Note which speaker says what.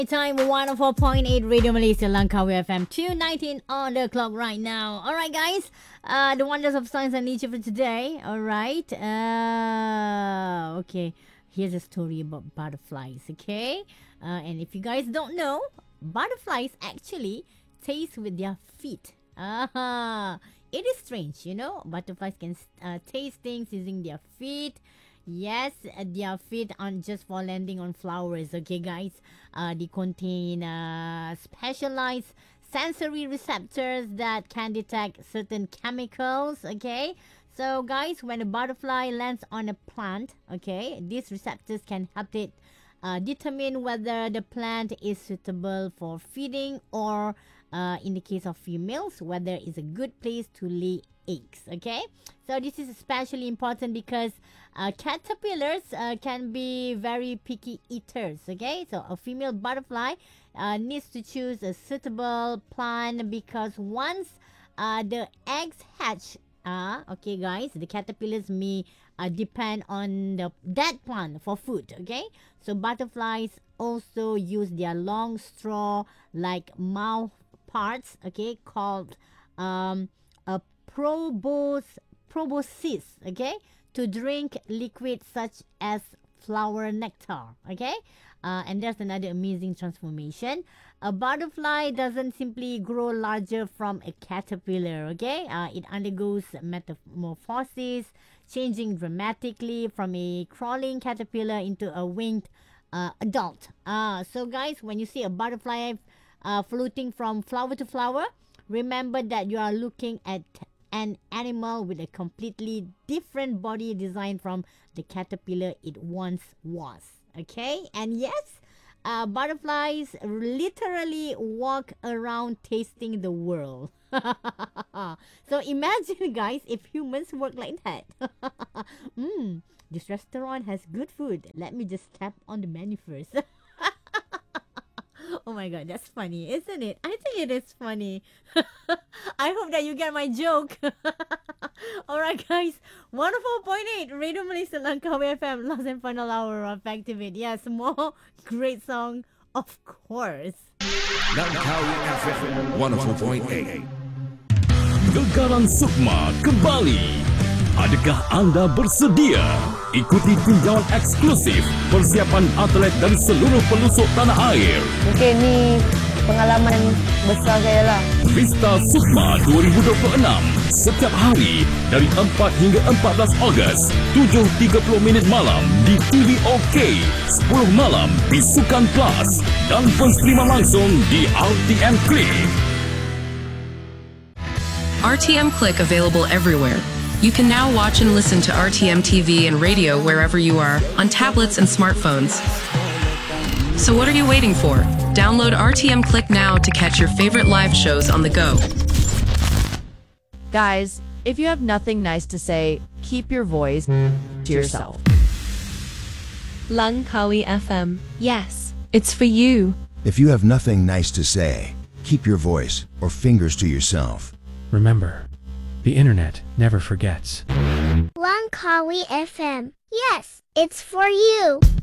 Speaker 1: Time 104.8 Radio Malaysia Langkawi FM 219 on the clock right now. Alright guys, the wonders of science and nature for today. Alright, okay, here's a story about butterflies, okay? And if you guys don't know, butterflies actually taste with their feet. It is strange, you know, butterflies can taste things using their feet. Yes, their feet aren't just for landing on flowers, okay, guys? They contain specialized sensory receptors that can detect certain chemicals, okay? So, guys, when a butterfly lands on a plant, okay, these receptors can help it determine whether the plant is suitable for feeding or, in the case of females, whether it's a good place to lay eggs, okay? So this is especially important because caterpillars can be very picky eaters, okay? So a female butterfly needs to choose a suitable plant because once the eggs hatch, okay guys, the caterpillars may depend on that plant for food, okay? So butterflies also use their long straw like mouth parts, okay, called a proboscis, okay, to drink liquid such as flower nectar, okay. And there's another amazing transformation. A butterfly doesn't simply grow larger from a caterpillar, okay. It undergoes metamorphosis, changing dramatically from a crawling caterpillar into a winged adult. So guys, when you see a butterfly floating from flower to flower, remember that you are looking at an animal with a completely different body design from the caterpillar it once was. Okay? And yes, butterflies literally walk around tasting the world. So imagine, guys, if humans work like that. This restaurant has good food. Let me just tap on the menu first. Oh my god, that's funny, isn't it? I think it is funny. I hope that you get my joke. Alright guys, 104.8 Radio Malaysia Langkawi FM, last and final hour of Activate. Yes, more great song, of course.
Speaker 2: Langkawi FM 104.8.
Speaker 3: Gagaran Sukma kembali. Adakah anda bersedia? Ikuti tinjauan eksklusif persiapan atlet dari seluruh pelosok tanah air.
Speaker 4: Mungkin ni pengalaman besar saya lah.
Speaker 3: Vista Sukma 2026 setiap hari dari 4 hingga 14 Ogos 7.30 malam di TV OK, 10 malam di Sukan Plus dan penstreaman langsung di RTM Click.
Speaker 5: RTM Click available everywhere. You can now watch and listen to RTM TV and radio wherever you are, on tablets and smartphones. So what are you waiting for? Download RTM Click now to catch your favorite live shows on the go.
Speaker 4: Guys, if you have nothing nice to say, keep your voice to yourself.
Speaker 6: Langkawi FM. Yes, it's for you.
Speaker 2: If you have nothing nice to say, keep your voice or fingers to yourself.
Speaker 7: Remember, the internet never forgets.
Speaker 8: Langkawi FM. Yes, it's for you.